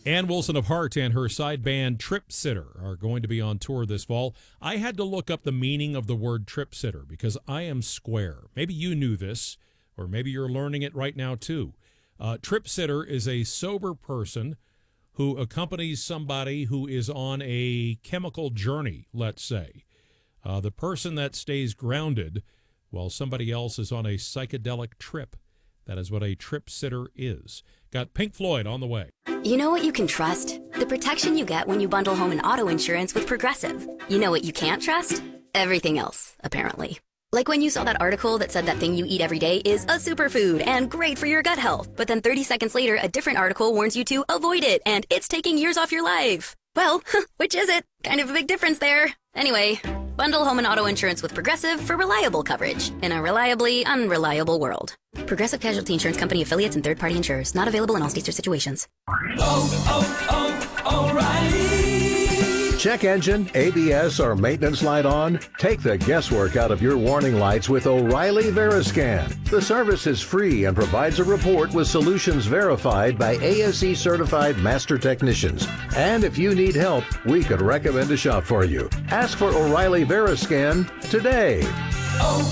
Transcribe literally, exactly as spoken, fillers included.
Ann Wilson of Heart and her side band Trip Sitter are going to be on tour this fall. I had to look up the meaning of the word trip sitter because I am square. Maybe you knew this, or maybe you're learning it right now too. Uh, trip sitter is a sober person who accompanies somebody who is on a chemical journey, let's say. Uh, the person that stays grounded while somebody else is on a psychedelic trip. That is what a trip sitter is. Got Pink Floyd on the way. You know what you can trust? The protection you get when you bundle home and auto insurance with Progressive. You know what you can't trust? Everything else, apparently. Like when you saw that article that said that thing you eat every day is a superfood and great for your gut health. But then thirty seconds later, a different article warns you to avoid it and it's taking years off your life. Well, which is it? Kind of a big difference there. Anyway, bundle home and auto insurance with Progressive for reliable coverage in a reliably unreliable world. Progressive Casualty Insurance Company affiliates and third-party insurers. Not available in all states or situations. Oh, oh, O'Reilly. Check engine, A B S, or maintenance light on? Take the guesswork out of your warning lights with O'Reilly Veriscan. The service is free and provides a report with solutions verified by A S E-certified master technicians. And if you need help, we could recommend a shop for you. Ask for O'Reilly Veriscan today. Oh,